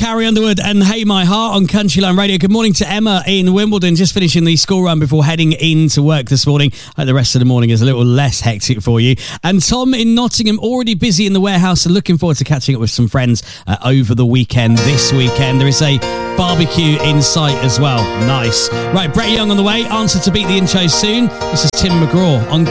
Carrie Underwood and Hey My Heart on Countryline Radio. Good morning to Emma in Wimbledon, just finishing the school run before heading into work this morning. I hope the rest of the morning is a little less hectic for you. And Tom in Nottingham, already busy in the warehouse and looking forward to catching up with some friends over the weekend. This weekend, there is a barbecue in sight as well. Nice. Right, Brett Young on the way. Answer to beat the intro soon. This is Tim McGraw on